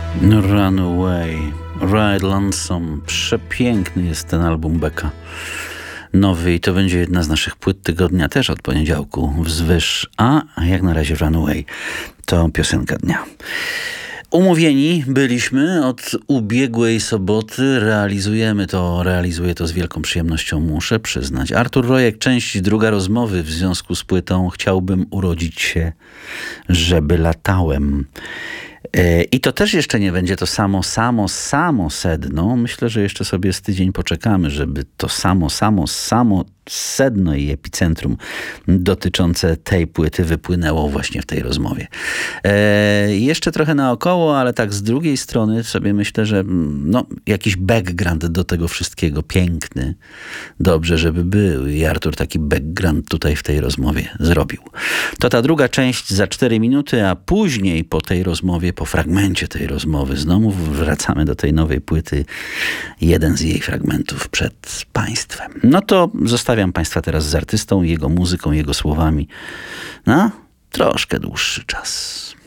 Runaway, Ride Lonesome. Przepiękny jest ten album Becka. Nowy i to będzie jedna z naszych płyt tygodnia, też od poniedziałku wzwyż. A jak na razie Runaway to piosenka dnia. Umówieni byliśmy od ubiegłej soboty. Realizuję to z wielką przyjemnością, muszę przyznać. Artur Rojek, część druga rozmowy w związku z płytą Chciałbym urodzić się, żeby latałem. I to też jeszcze nie będzie to samo sedno. Myślę, że jeszcze sobie z tydzień poczekamy, żeby to samo sedno i epicentrum dotyczące tej płyty wypłynęło właśnie w tej rozmowie. Jeszcze trochę naokoło, ale tak z drugiej strony sobie myślę, że jakiś background do tego wszystkiego piękny. Dobrze, żeby był i Artur taki background tutaj w tej rozmowie zrobił. To ta druga część za 4 minuty, a później po tej rozmowie, po fragmencie tej rozmowy znowu wracamy do tej nowej płyty. Jeden z jej fragmentów przed Państwem. No to zostawiam Państwa teraz z artystą, jego muzyką, jego słowami na troszkę dłuższy czas.